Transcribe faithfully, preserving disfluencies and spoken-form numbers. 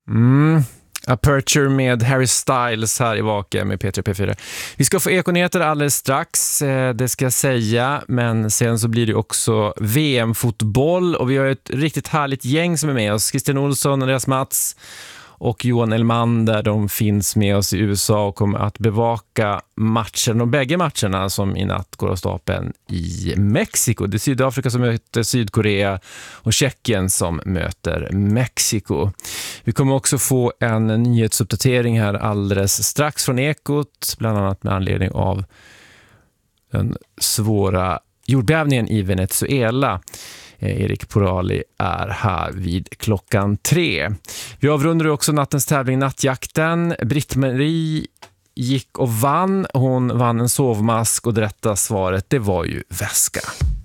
Mm. Aperture med Harry Styles här i Vaka med P tre P fyra. Vi ska få ekonyheter alldeles strax, det ska jag säga, men sen så blir det också V M-fotboll och vi har ett riktigt härligt gäng som är med oss. Christian Olsson, Andreas Mats och Johan Elmander, de finns med oss i U S A och kommer att bevaka matchen, de bägge matcherna som i natt går av stapeln i Mexiko. Det är Sydafrika som möter Sydkorea och Tjeckien som möter Mexiko. Vi kommer också få en nyhetsuppdatering här alldeles strax från Ekot, bland annat med anledning av den svåra jordbävningen i Venezuela. Erik Porali är här vid klockan tre. Vi avrundar också nattens tävling Nattjakten. Britt-Marie gick och vann. Hon vann en sovmask och det rätta svaret, det var ju väska.